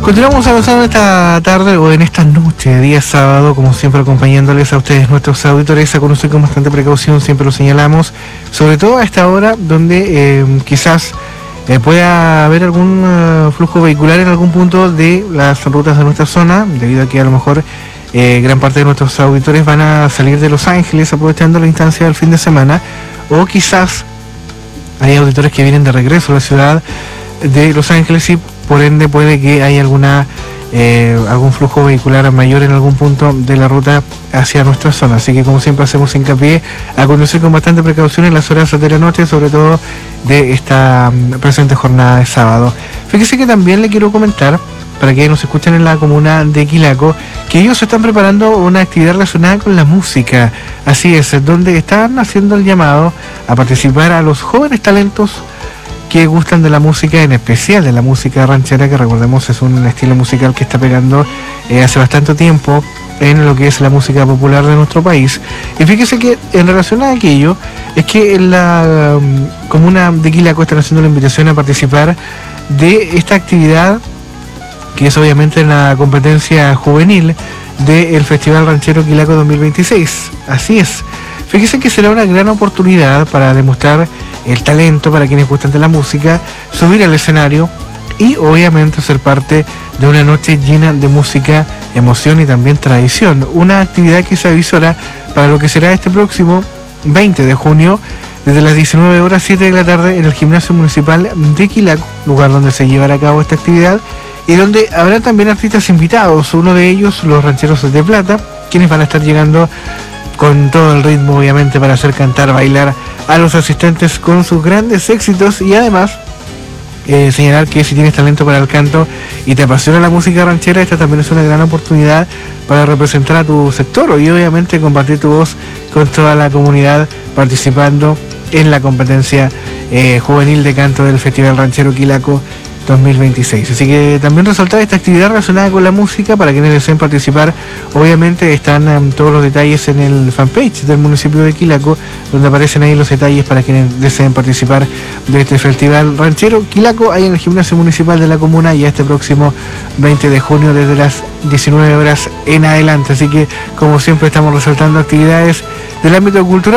Continuamos avanzando esta tarde o en esta noche, día sábado, como siempre acompañándoles a ustedes, nuestros auditores, a conocer con bastante precaución, siempre lo señalamos, sobre todo a esta hora donde quizás pueda haber algún flujo vehicular en algún punto de las rutas de nuestra zona, debido a que a lo mejor gran parte de nuestros auditores van a salir de Los Ángeles aprovechando la instancia del fin de semana, o quizás hay auditores que vienen de regreso a la ciudad de Los Ángeles y por ende puede que haya algún flujo vehicular mayor en algún punto de la ruta hacia nuestra zona. Así que como siempre hacemos hincapié a conducir con bastante precaución en las horas de la noche, sobre todo de esta presente jornada de sábado. Fíjese que también le quiero comentar, para que nos escuchen en la comuna de Quilaco, que ellos están preparando una actividad relacionada con la música. Así es, donde están haciendo el llamado a participar a los jóvenes talentos que gustan de la música, en especial de la música ranchera, que recordemos es un estilo musical que está pegando hace bastante tiempo en lo que es la música popular de nuestro país. Y fíjese que en relación a aquello, es que en la comuna de Quilaco están haciendo la invitación a participar de esta actividad, que es obviamente la competencia juvenil del Festival Ranchero Quilaco 2026. Así es. Fíjese que será una gran oportunidad para demostrar el talento para quienes gustan de la música, subir al escenario y obviamente ser parte de una noche llena de música, emoción y también tradición. Una actividad que se avisora para lo que será este próximo 20 de junio, desde las 19 horas 7 de la tarde en el Gimnasio Municipal de Quilaco, lugar donde se llevará a cabo esta actividad y donde habrá también artistas invitados, uno de ellos los Rancheros de Plata, quienes van a estar llegando con todo el ritmo, obviamente, para hacer cantar, bailar a los asistentes con sus grandes éxitos. Y además señalar que si tienes talento para el canto y te apasiona la música ranchera, esta también es una gran oportunidad para representar a tu sector y obviamente compartir tu voz con toda la comunidad participando en la competencia juvenil de canto del Festival Ranchero Quilaco 2026. Así que también resaltar esta actividad relacionada con la música para quienes deseen participar. Obviamente están todos los detalles en el fanpage del municipio de Quilaco, donde aparecen ahí los detalles para quienes deseen participar de este Festival Ranchero Quilaco, ahí en el Gimnasio Municipal de la comuna, y este próximo 20 de junio desde las 19 horas en adelante. Así que como siempre estamos resaltando actividades del ámbito cultural.